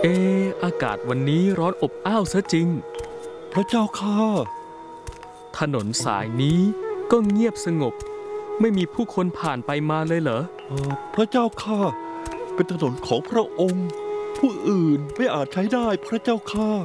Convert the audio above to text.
อากาศวันนี้ร้อนอบอ้าวซะจริงพระเจ้าข้าถนนสายนี้ก็เงียบสงบไม่มีผู้คนผ่านไปมาเลยเหรอพระเจ้าข้าเป็นถนนของพระองค์ผู้อื่นไม่อาจใช้ได้พระเจ้าข้า